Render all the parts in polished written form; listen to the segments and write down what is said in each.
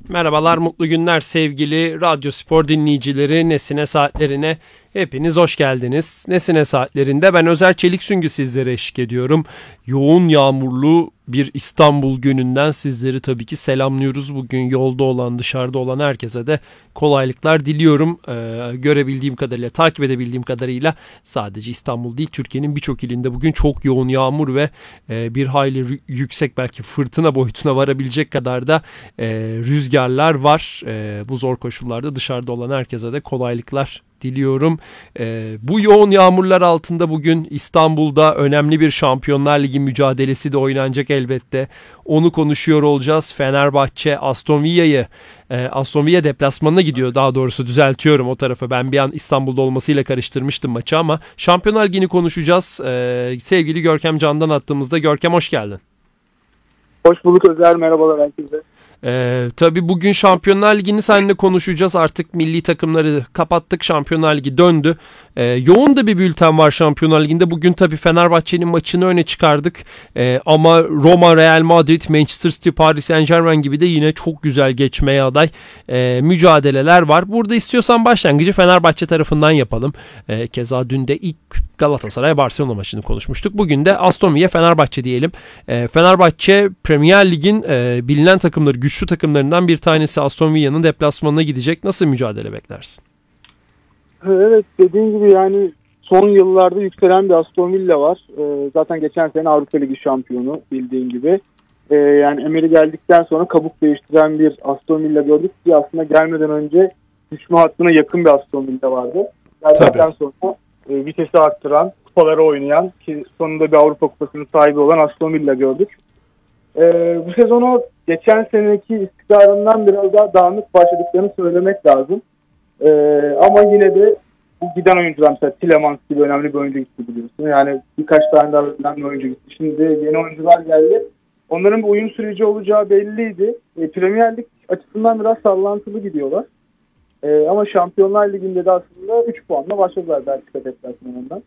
Merhabalar, mutlu günler sevgili Radyo Spor dinleyicileri. Nesine Saatlerine hepiniz hoş geldiniz. Nesine Saatlerinde ben Özer Çelik-Süngü sizlere eşlik ediyorum. Yoğun yağmurlu bir İstanbul gününden sizleri tabii ki selamlıyoruz. Bugün yolda olan, dışarıda olan herkese de kolaylıklar diliyorum. Görebildiğim kadarıyla, takip edebildiğim kadarıyla sadece İstanbul değil, Türkiye'nin birçok ilinde bugün çok yoğun yağmur ve bir hayli yüksek, belki fırtına boyutuna varabilecek kadar da rüzgarlar var. Bu zor koşullarda dışarıda olan herkese de kolaylıklar diliyorum. Bu yoğun yağmurlar altında bugün İstanbul'da önemli bir Şampiyonlar Ligi mücadelesi de oynanacak elbette. Onu konuşuyor olacağız. Fenerbahçe Aston Villa deplasmanına gidiyor. Daha doğrusu düzeltiyorum o tarafı. Ben bir an İstanbul'da olmasıyla karıştırmıştım maçı ama Şampiyonlar Ligi'ni konuşacağız. Sevgili Görkem Can'dan attığımızda. Görkem, hoş geldin. Hoş bulduk Özer, merhabalar herkese. Tabii bugün Şampiyonlar Ligi'ni seninle konuşacağız. Artık milli takımları kapattık. Şampiyonlar Ligi döndü. Yoğun da bir bülten var Şampiyonlar Ligi'nde. Bugün tabii Fenerbahçe'nin maçını öne çıkardık. Ama Roma, Real Madrid, Manchester City, Paris Saint-Germain gibi de yine çok güzel geçmeye aday mücadeleler var. Burada istiyorsan başlangıcı Fenerbahçe tarafından yapalım. Keza dün de ilk Galatasaray-Barcelona maçını konuşmuştuk. Bugün de Aston Villa Fenerbahçe diyelim. Fenerbahçe Premier Lig'in bilinen takımları, güçlü takımlarından bir tanesi. Aston Villa'nın deplasmanına gidecek. Nasıl mücadele beklersin? Evet, dediğin gibi yani son yıllarda yükselen bir Aston Villa var. Zaten geçen sene Avrupa Ligi şampiyonu bildiğin gibi. Yani Emery geldikten sonra kabuk değiştiren bir Aston Villa gördük ki aslında gelmeden önce düşme hattına yakın bir Aston Villa vardı. Geldikten sonra vitesi arttıran, kupaları oynayan ki sonunda bir Avrupa Kupası'nın sahibi olan Aston Villa gördük. Bu sezonu geçen seneki istikrarından biraz daha dağınık başladıklarını söylemek lazım. Ama yine de bu giden oyuncular, mesela Tielemans gibi önemli bir oyuncu gitti biliyorsun. Yani birkaç tane daha önemli oyuncu gitti. Şimdi yeni oyuncular geldi. Onların bir uyum süreci olacağı belliydi. Premier Lig açısından biraz sallantılı gidiyorlar. Ama Şampiyonlar Ligi'nde de aslında 3 puanla başladılar Belçika deplasmanından.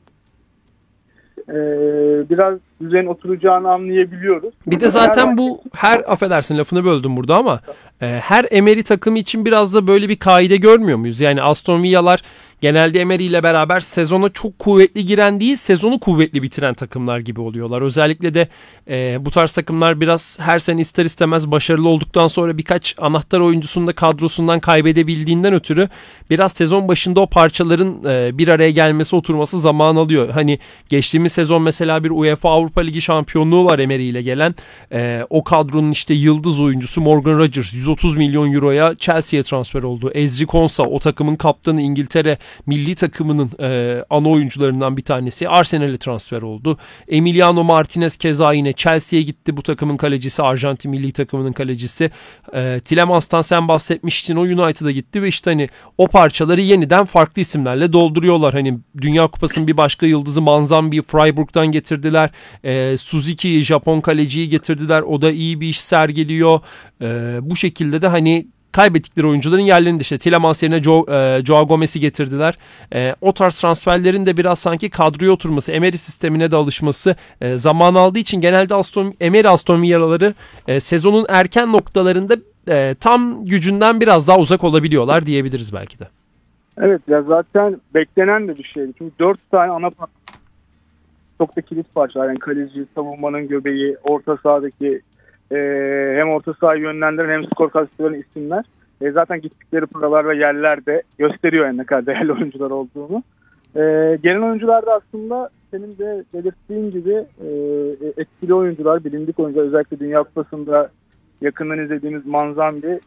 Biraz düzen oturacağını anlayabiliyoruz. Bir de zaten bu affedersin lafını böldüm burada ama her Emery takımı için biraz da böyle bir kaide görmüyor muyuz? Yani Aston Villa'lar genelde Emery ile beraber sezona çok kuvvetli giren değil, sezonu kuvvetli bitiren takımlar gibi oluyorlar. Özellikle de bu tarz takımlar biraz her sene ister istemez başarılı olduktan sonra birkaç anahtar oyuncusunu da kadrosundan kaybedebildiğinden ötürü biraz sezon başında o parçaların bir araya gelmesi, oturması zaman alıyor. Hani geçtiğimiz sezon mesela bir UEFA Avrupa Ligi şampiyonluğu var Emery ile gelen. O kadronun işte yıldız oyuncusu Morgan Rodgers 130 milyon euroya Chelsea'ye transfer oldu. Ezri Konsa, o takımın kaptanı, İngiltere milli takımının ana oyuncularından bir tanesi, Arsenal'e transfer oldu. Emiliano Martinez keza yine Chelsea'ye gitti, bu takımın kalecisi, Arjantin milli takımının kalecisi. Tielemans'tan sen bahsetmiştin, o United'a gitti ve işte hani o parçaları yeniden farklı isimlerle dolduruyorlar. Hani Dünya Kupası'nın bir başka yıldızı Manzambi'yi Freiburg'dan getirdiler. Suzuki'yi, Japon kaleciyi getirdiler. O da iyi bir iş sergiliyor. Bu şekilde de hani kaybettikleri oyuncuların yerlerinde işte Tielemans yerine Joao Gomez'i getirdiler. O tarz transferlerin de biraz sanki kadroya oturması, Emery sistemine de alışması zaman aldığı için genelde Aston Villa'ları sezonun erken noktalarında tam gücünden biraz daha uzak olabiliyorlar diyebiliriz belki de. Evet ya, zaten beklenen de bir şeydi. Çünkü 4 tane ana çok da kilit parçalar. Yani kaleci, savunmanın göbeği, orta sahadaki hem orta sahayı yönlendiren hem skor katkıları isimler. Zaten gittikleri paralar ve yerler de gösteriyor yani ne kadar değerli oyuncular olduğunu. Gelen oyuncular da aslında senin de belirttiğin gibi etkili oyuncular, bilindik oyuncular. Özellikle Dünya Kupası'nda yakından izlediğimiz Manzambi